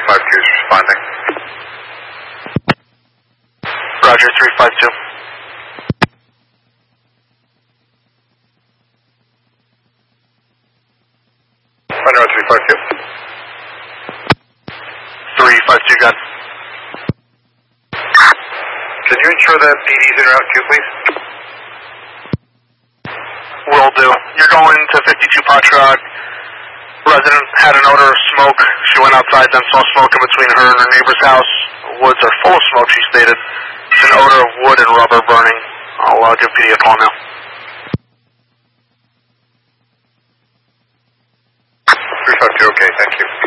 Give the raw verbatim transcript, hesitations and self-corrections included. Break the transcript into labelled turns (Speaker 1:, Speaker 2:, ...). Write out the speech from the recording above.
Speaker 1: five two is responding.
Speaker 2: Roger, three five two.
Speaker 1: Monroe three five two.
Speaker 2: three five two, gun.
Speaker 1: Can you ensure that P D's in route two, please?
Speaker 2: Will do. You're going to fifty-two Patchogue. Resident had an odor of smoke. She went outside, then saw smoke in between her and her neighbor's house. Woods are full of smoke, she stated. It's an odor of wood and rubber burning. I'll uh, give P D a call now.
Speaker 1: three five two, okay, thank you.